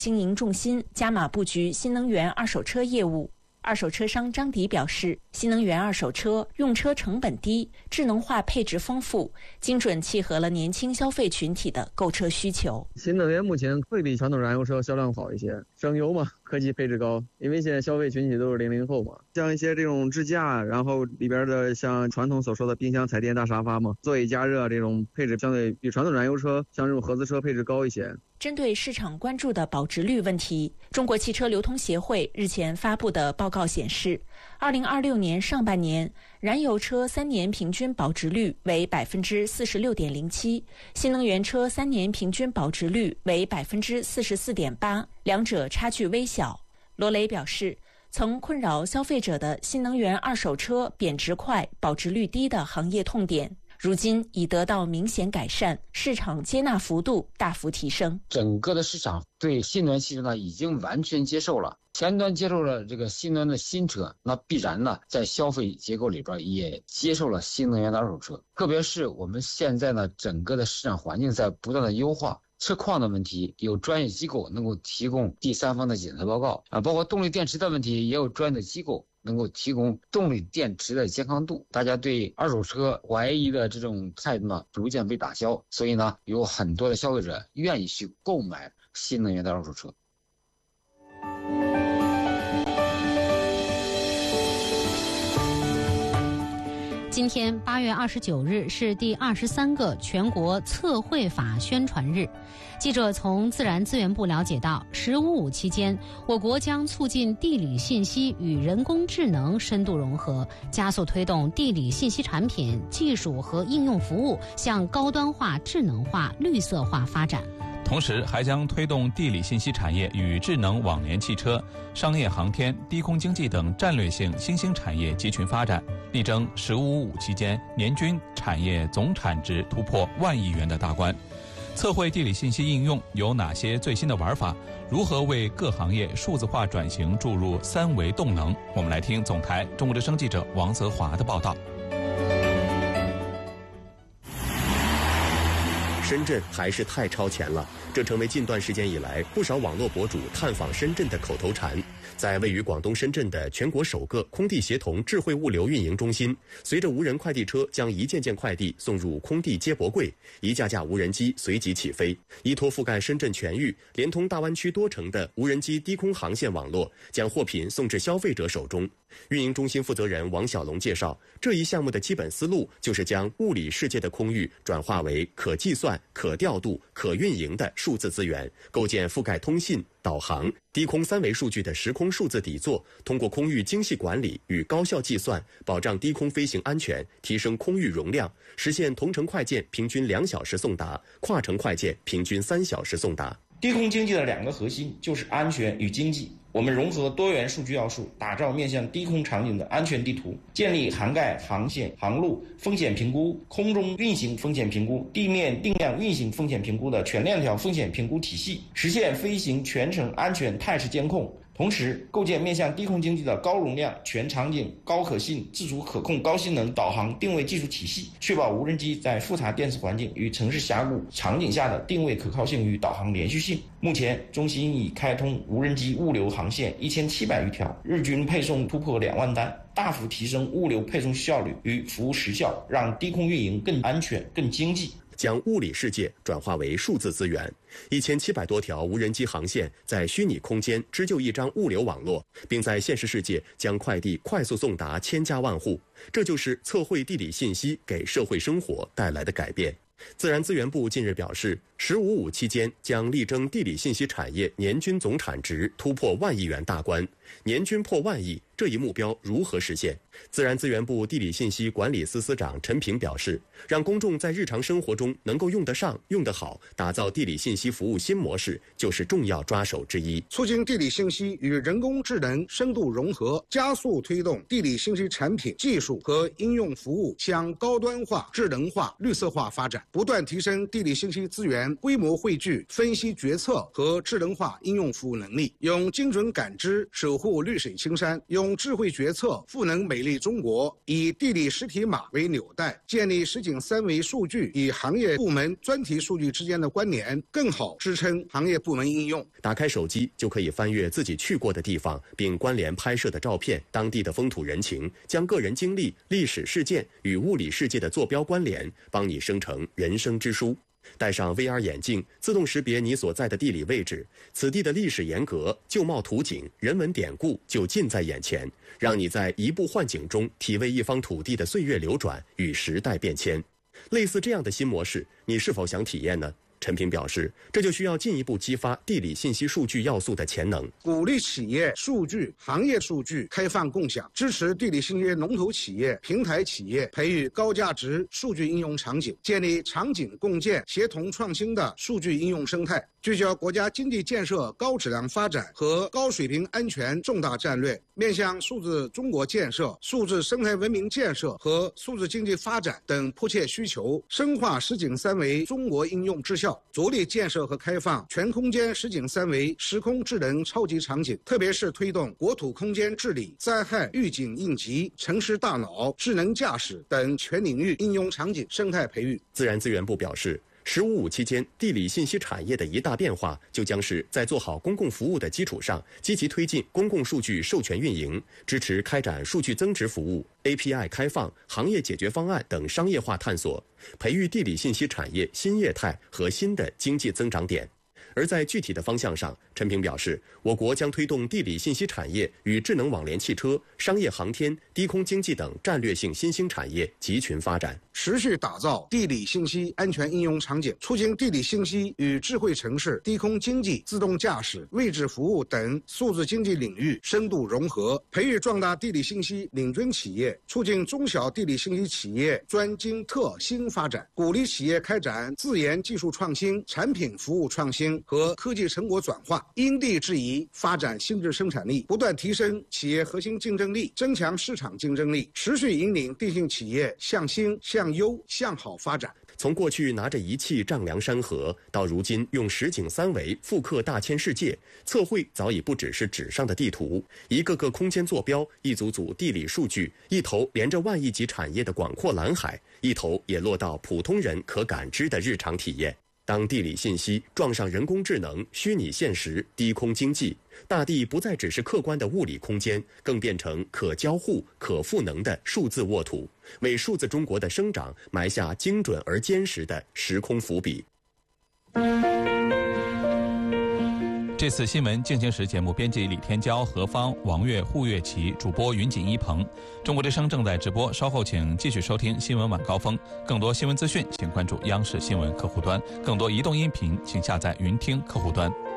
经营重心加码布局新能源二手车业务。二手车商张迪表示，新能源二手车用车成本低，智能化配置丰富，精准契合了年轻消费群体的购车需求。 新能源目前会比传统燃油车销量好一些，省油嘛，科技配置高，因为现在消费群体都是00后嘛，像一些这种支架，然后里边的像传统所说的冰箱、彩电、大沙发嘛，座椅加热这种配置相对比传统燃油车像这种合资车配置高一些。 针对市场关注的保值率问题，中国汽车流通协会日前发布的报告显示，2026年上半年燃油车3年平均保值率为 46.07%， 新能源车3年平均保值率为 44.8%， 两者差距微小。罗雷表示，曾困扰消费者的新能源二手车贬值快、保值率低的行业痛点，如今已得到明显改善，市场接纳幅度大幅提升。 整个的市场对新能源汽车呢已经完全接受了，前端接受了这个新能源的新车，那必然呢在消费结构里边也接受了新能源的二手车。特别是我们现在呢整个的市场环境在不断的优化，车况的问题有专业机构能够提供第三方的检测报告啊，包括动力电池的问题也有专业的机构能够提供动力电池的健康度。大家对二手车怀疑的这种态度呢逐渐被打消，所以呢有很多的消费者愿意去购买新能源的二手车。 今天8月29日是第23个全国测绘法宣传日。记者从自然资源部了解到，“15+5”期间，我国将促进地理信息与人工智能深度融合，加速推动地理信息产品、技术和应用服务向高端化、智能化、绿色化发展。 同时还将推动地理信息产业与智能网联汽车、商业航天、低空经济等战略性新兴产业集群发展，力争“15+5”期间年均产业总产值突破10000亿元的大关。测绘地理信息应用有哪些最新的玩法？如何为各行业数字化转型注入3维动能？我们来听总台中国之声记者王泽华的报道。 深圳还是太超前了，这成为近段时间以来不少网络博主探访深圳的口头禅。在位于广东深圳的全国首个空地协同智慧物流运营中心，随着无人快递车将一件件快递送入空地接驳柜，一架架无人机随即起飞，依托覆盖深圳全域、连通大湾区多城的无人机低空航线网络，将货品送至消费者手中。运营中心负责人王小龙介绍，这一项目的基本思路就是将物理世界的空域转化为可计算、可调度、可运营的数字资源，构建覆盖通信、导航、低空3维数据的时空数字底座，通过空域精细管理与高效计算，保障低空飞行安全，提升空域容量，实现同城快件平均2小时送达，跨城快件平均3小时送达。 低空经济的2个核心就是安全与经济。我们融合多元数据要素，打造面向低空场景的安全地图，建立涵盖航线、航路风险评估、空中运行风险评估、地面定量运行风险评估的全链条风险评估体系，实现飞行全程安全态势监控。同时构建面向低空经济的高容量、全场景、高可信、自主可控、高性能导航定位技术体系，确保无人机在复杂电磁环境与城市峡谷场景下的定位可靠性与导航连续性。目前，中心已开通无人机物流航线1700余条，日均配送突破2万单，大幅提升物流配送效率与服务时效，让低空运营更安全、更经济。 将物理世界转化为数字资源，1700多条无人机航线在虚拟空间织就一张物流网络，并在现实世界将快递快速送达千家万户。这就是测绘地理信息给社会生活带来的改变。自然资源部近日表示，“15+5”期间将力争地理信息产业年均总产值突破10000亿元大关。年均破10000亿，这一目标如何实现？自然资源部地理信息管理司司长陈平表示，让公众在日常生活中能够用得上、用得好，打造地理信息服务新模式，就是重要抓手之一。 促进地理信息与人工智能深度融合，加速推动地理信息产品、技术和应用服务向高端化、智能化、绿色化发展，不断提升地理信息资源规模汇聚、分析决策和智能化应用服务能力，用精准感知守护绿水青山，用用智慧决策赋能美丽中国，以地理实体码为纽带，建立实景三维数据与行业部门专题数据之间的关联，更好支撑行业部门应用。 打开手机就可以翻阅自己去过的地方，并关联拍摄的照片、当地的风土人情，将个人经历、历史事件与物理世界的坐标关联，帮你生成人生之书。戴上 VR 眼镜，自动识别你所在的地理位置，此地的历史沿革、旧貌图景、人文典故就近在眼前，让你在移步换景中体味一方土地的岁月流转与时代变迁。类似这样的新模式，你是否想体验呢？陈平表示，这就需要进一步激发地理信息数据要素的潜能， 鼓励企业数据、行业数据开放共享，支持地理信息龙头企业、平台企业培育高价值数据应用场景，建立场景共建、协同创新的数据应用生态，聚焦国家经济建设高质量发展和高水平安全重大战略，面向数字中国建设、数字生态文明建设和数字经济发展等迫切需求，深化实景三维中国应用质效，着力建设和开放全空间实景三维时空智能超级场景，特别是推动国土空间治理、灾害预警应急、城市大脑、智能驾驶等全领域应用场景生态培育。 自然资源部表示，“15+5”期间，地理信息产业的一大变化，就将是在做好公共服务的基础上，积极推进公共数据授权运营，支持开展数据增值服务、API 开放、行业解决方案等商业化探索，培育地理信息产业新业态和新的经济增长点。而在具体的方向上，陈平表示，我国将推动地理信息产业与智能网联汽车、商业航天、低空经济等战略性新兴产业集群发展， 持续打造地理信息安全应用场景，促进地理信息与智慧城市、低空经济、自动驾驶、位置服务等数字经济领域深度融合，培育壮大地理信息领军企业，促进中小地理信息企业专精特新发展，鼓励企业开展自研技术创新、产品服务创新和科技成果转化，因地制宜发展新质生产力，不断提升企业核心竞争力，增强市场竞争力，持续引领电信企业向新、向优、向好发展。 从过去拿着仪器丈量山河，到如今用实景三维复刻大千世界，测绘早已不只是纸上的地图，一个个空间坐标，一组组地理数据，一头连着万亿级产业的广阔蓝海，一头也落到普通人可感知的日常体验。当地理信息撞上人工智能、虚拟现实、低空经济，大地不再只是客观的物理空间，更变成可交互、可赋能的数字沃土，为数字中国的生长埋下精准而坚实的时空伏笔。 这次新闻进行时节目编辑李天骄、何芳、王悦、胡月琪，主播云锦一鹏。中国之声正在直播，稍后请继续收听新闻晚高峰。更多新闻资讯，请关注央视新闻客户端；更多移动音频，请下载云听客户端。